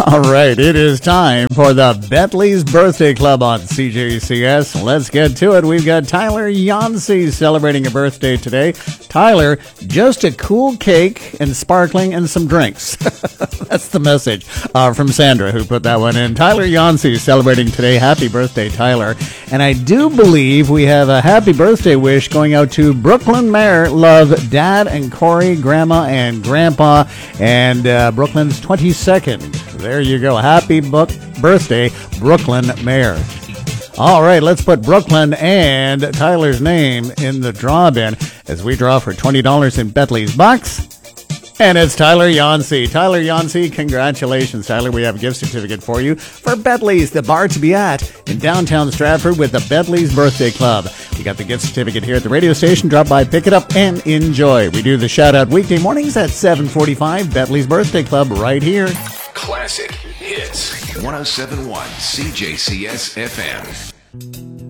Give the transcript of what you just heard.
All right, it is time for the Bentley's Birthday Club on CJCS. Let's get to it. We've got Tyler Yancey celebrating a birthday today. Tyler, just a cool cake and sparkling and some drinks. That's the message from Sandra, who put that one in. Tyler Yancey celebrating today. Happy birthday, Tyler. And I do believe we have a happy birthday wish going out to Brooklyn Mayor. Love, Dad and Corey, Grandma and Grandpa, and Brooklyn's 22nd. There you go. Happy birthday, Brooklyn Mayor. All right, let's put Brooklyn and Tyler's name in the draw bin as we draw for $20 in Bentley's Bucks. And it's Tyler Yancey. Tyler Yancey, congratulations, Tyler. We have a gift certificate for you for Bentley's, the bar to be at in downtown Stratford with the Bentley's Birthday Club. You got the gift certificate here at the radio station. Drop by, pick it up, and enjoy. We do the shout-out weekday mornings at 7:45. Bentley's Birthday Club right here. Classic Hits 107.1 CJCS FM.